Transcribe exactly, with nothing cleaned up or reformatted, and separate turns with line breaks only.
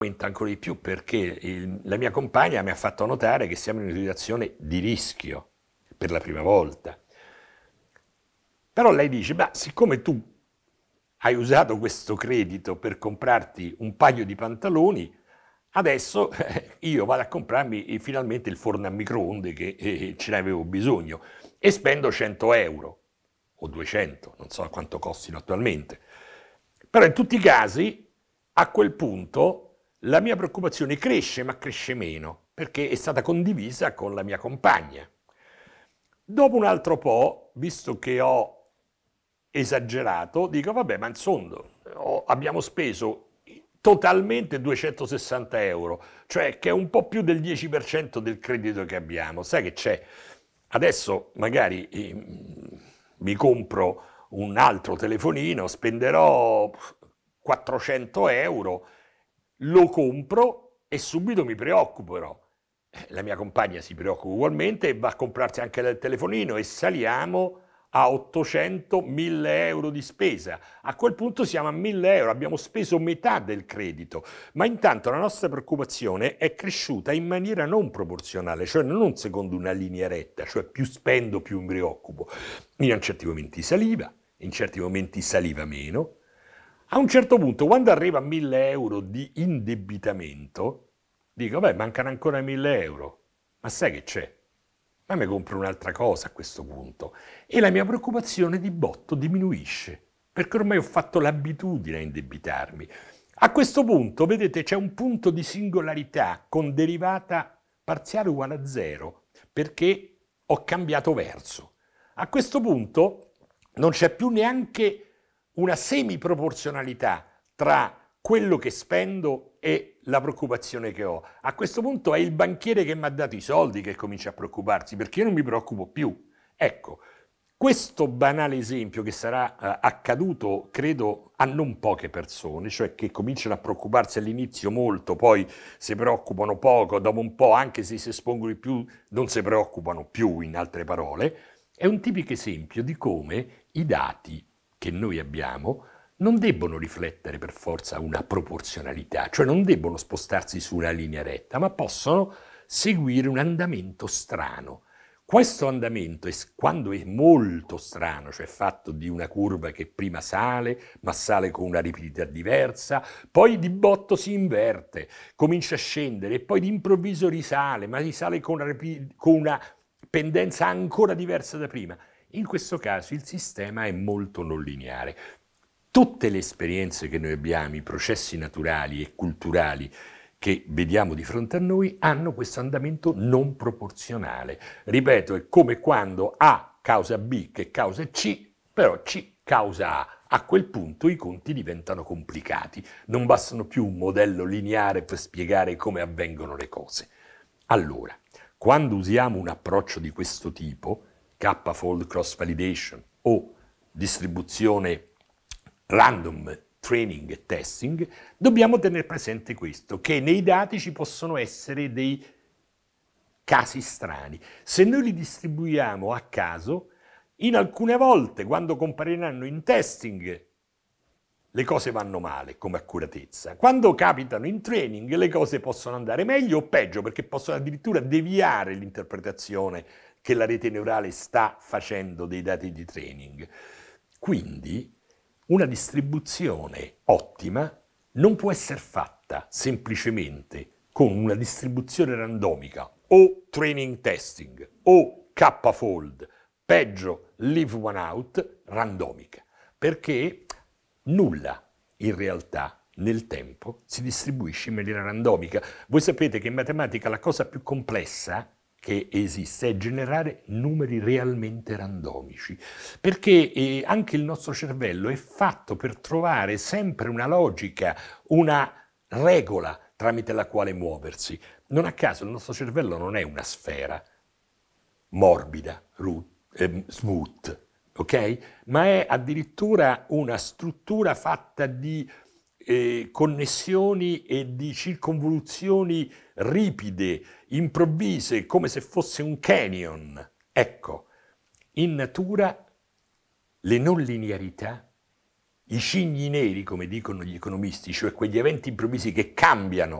aumenta ancora di più perché il- la mia compagna mi ha fatto notare che siamo in una situazione di rischio per la prima volta. Però lei dice, ma siccome tu hai usato questo credito per comprarti un paio di pantaloni, adesso eh, io vado a comprarmi eh, finalmente il forno a microonde che eh, ce ne avevo bisogno e spendo cento euro o duecento, non so quanto costino attualmente. Però in tutti i casi, a quel punto, la mia preoccupazione cresce, ma cresce meno, perché è stata condivisa con la mia compagna. Dopo un altro po', visto che ho esagerato, dico vabbè, ma insomma, ho- abbiamo speso totalmente duecentosessanta euro, cioè che è un po' più del dieci per cento del credito che abbiamo. Sai che c'è? Adesso magari eh, mi compro un altro telefonino, spenderò quattrocento euro, lo compro e subito mi preoccupo però. Eh, La mia compagna si preoccupa ugualmente e va a comprarsi anche il telefonino e saliamo a ottocento mille euro di spesa. A quel punto siamo a mille euro, abbiamo speso metà del credito, ma intanto la nostra preoccupazione è cresciuta in maniera non proporzionale, cioè non secondo una linea retta, cioè più spendo più mi preoccupo. In certi momenti saliva, in certi momenti saliva meno. A un certo punto, quando arriva a mille euro di indebitamento, dico, beh, mancano ancora mille euro. Ma sai che c'è? Ma mi compro un'altra cosa a questo punto. E la mia preoccupazione di botto diminuisce, perché ormai ho fatto l'abitudine a indebitarmi. A questo punto, vedete, c'è un punto di singolarità con derivata parziale uguale a zero, perché ho cambiato verso. A questo punto non c'è più neanche una semiproporzionalità tra quello che spendo e la preoccupazione che ho. A questo punto è il banchiere che mi ha dato i soldi che comincia a preoccuparsi, perché io non mi preoccupo più. Ecco, questo banale esempio che sarà eh, accaduto, credo, a non poche persone, cioè che cominciano a preoccuparsi all'inizio molto, poi si preoccupano poco, dopo un po', anche se si espongono di più, non si preoccupano più, in altre parole, è un tipico esempio di come i dati che noi abbiamo non debbono riflettere per forza una proporzionalità, cioè non debbono spostarsi su una linea retta, ma possono seguire un andamento strano. Questo andamento, quando è molto strano, cioè fatto di una curva che prima sale, ma sale con una rapidità diversa, poi di botto si inverte, comincia a scendere e poi d'improvviso risale, ma risale con una, rapi- con una pendenza ancora diversa da prima. In questo caso il sistema è molto non lineare. Tutte le esperienze che noi abbiamo, i processi naturali e culturali che vediamo di fronte a noi, hanno questo andamento non proporzionale. Ripeto, è come quando A causa B che causa C, però C causa A. A quel punto i conti diventano complicati, non bastano più un modello lineare per spiegare come avvengono le cose. Allora, quando usiamo un approccio di questo tipo, K-fold cross validation o distribuzione random training e testing, dobbiamo tenere presente questo, che nei dati ci possono essere dei casi strani. Se noi li distribuiamo a caso, in alcune volte, quando compariranno in testing, le cose vanno male come accuratezza. Quando capitano in training, le cose possono andare meglio o peggio, perché possono addirittura deviare l'interpretazione che la rete neurale sta facendo dei dati di training. Quindi una distribuzione ottima non può essere fatta semplicemente con una distribuzione randomica o training testing o K-fold, peggio leave one out, randomica, perché nulla in realtà nel tempo si distribuisce in maniera randomica. Voi sapete che in matematica la cosa più complessa che esiste è generare numeri realmente randomici, perché eh, anche il nostro cervello è fatto per trovare sempre una logica, una regola tramite la quale muoversi. Non a caso il nostro cervello non è una sfera morbida, root, eh, smooth, ok? Ma è addirittura una struttura fatta di eh, connessioni e di circonvoluzioni ripide, improvvise, come se fosse un canyon. Ecco, in natura le non linearità I cigni neri, come dicono gli economisti, cioè quegli eventi improvvisi che cambiano